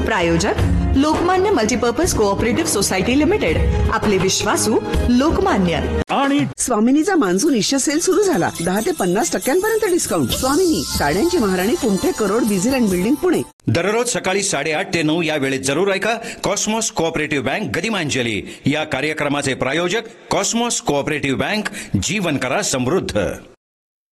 प्रायोजक Lokmanya multipurpose cooperative society limited, आपले विश्वासू लोकमान्य. आणि स्वामिनीचा मान्सून इश्य सेल सुरू झाला. 10 ते 50% डिस्काउंट. स्वामिनी, साड्यांची महाराणी, कुंठे, करोड, बिझिल अँड बिल्डिंग, पुणे. दररोज सकाळी 8:30 ते 9 या वेळेत जरूर ऐका कॉस्मॉस कोऑपरेटिव्ह बँक गदिमांजली या कार्यक्रमाचे प्रायोजक कॉस्मॉस कोऑपरेटिव्ह बँक. जीवन करा समृद्ध.